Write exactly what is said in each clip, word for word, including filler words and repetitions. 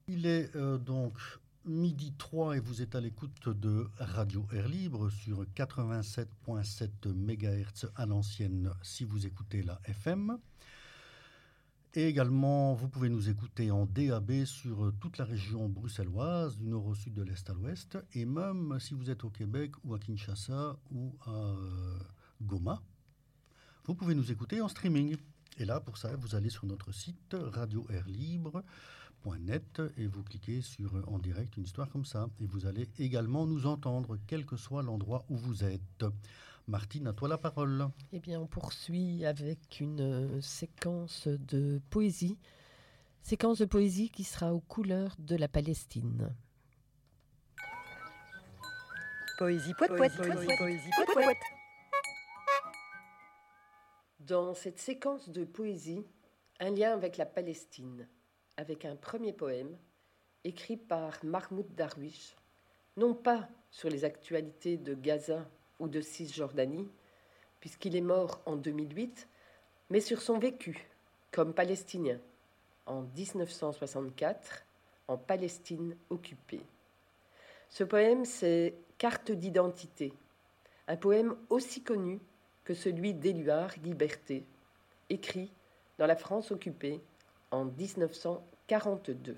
Il est euh, donc midi trois et vous êtes à l'écoute de Radio Air Libre sur quatre-vingt-sept virgule sept mégahertz à l'ancienne si vous écoutez la F M. Et également, vous pouvez nous écouter en D A B sur toute la région bruxelloise, du nord au sud, de l'est à l'ouest, et même si vous êtes au Québec ou à Kinshasa ou à euh, Goma, vous pouvez nous écouter en streaming. Et là, pour ça, vous allez sur notre site radio air libre point net et vous cliquez sur En direct, une histoire comme ça. Et vous allez également nous entendre, quel que soit l'endroit où vous êtes. Martine, à toi la parole. Eh bien, on poursuit avec une séquence de poésie. Séquence de poésie qui sera aux couleurs de la Palestine. Poésie poète poète, poésie poésie poète poète. Dans cette séquence de poésie, un lien avec la Palestine, avec un premier poème écrit par Mahmoud Darwish, non pas sur les actualités de Gaza ou de Cisjordanie, puisqu'il est mort en deux mille huit, mais sur son vécu comme palestinien en dix-neuf cent soixante-quatre, en Palestine occupée. Ce poème, c'est Carte d'identité, un poème aussi connu que celui d'Éluard Liberté, écrit dans la France occupée en dix-neuf cent quarante-deux.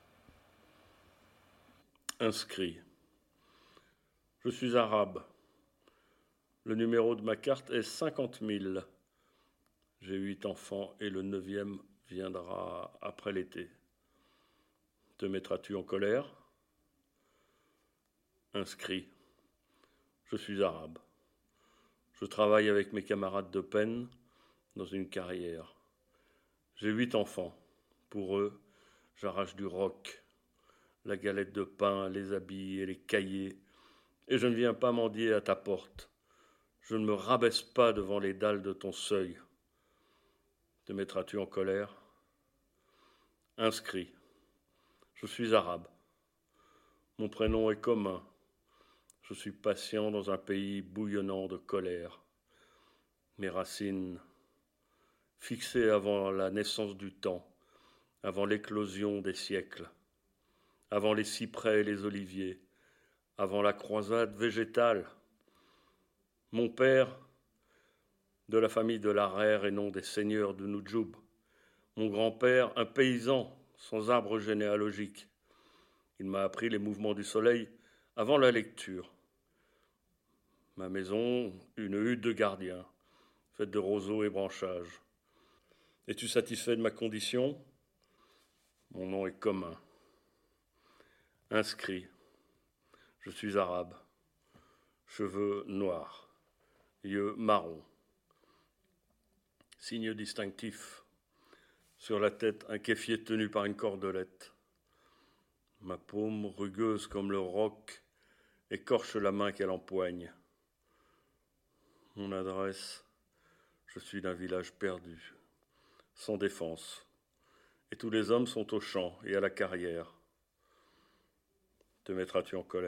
Inscrit. Je suis arabe. Le numéro de ma carte est cinquante mille. J'ai huit enfants et le neuvième viendra après l'été. Te mettras-tu en colère ? Inscrit. Je suis arabe. Je travaille avec mes camarades de peine dans une carrière. J'ai huit enfants. Pour eux, j'arrache du roc, la galette de pain, les habits et les cahiers. Et je ne viens pas mendier à ta porte. Je ne me rabaisse pas devant les dalles de ton seuil. Te mettras-tu en colère ? Inscrit. Je suis arabe. Mon prénom est commun. Je suis patient dans un pays bouillonnant de colère. Mes racines, fixées avant la naissance du temps, avant l'éclosion des siècles, avant les cyprès et les oliviers, avant la croisade végétale. Mon père, de la famille de Larère et non des seigneurs de Noudjoub. Mon grand-père, un paysan sans arbre généalogique. Il m'a appris les mouvements du soleil avant la lecture. Ma maison, une hutte de gardien, faite de roseaux et branchages. Es-tu satisfait de ma condition ? Mon nom est commun. Inscrit. Je suis arabe. Cheveux noirs. Yeux marrons. Signe distinctif. Sur la tête, un kéfier tenu par une cordelette. Ma paume, rugueuse comme le roc, écorche la main qu'elle empoigne. Mon adresse, je suis d'un village perdu, sans défense, et tous les hommes sont au champ et à la carrière. Te mettras-tu en colère ?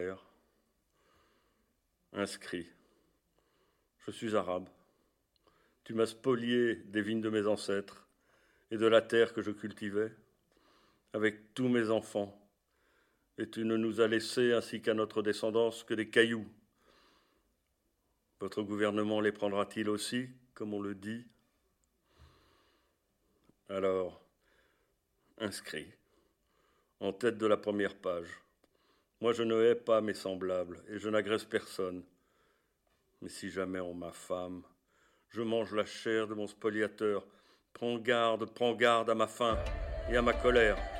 Inscrit. Je suis arabe. Tu m'as spolié des vignes de mes ancêtres et de la terre que je cultivais, avec tous mes enfants, et tu ne nous as laissé, ainsi qu'à notre descendance, que des cailloux. Votre gouvernement les prendra-t-il aussi, comme on le dit ? Alors, inscrit, en tête de la première page. Moi, je ne hais pas mes semblables, et je n'agresse personne. Mais si jamais on m'affame, je mange la chair de mon spoliateur. Prends garde, prends garde à ma faim et à ma colère.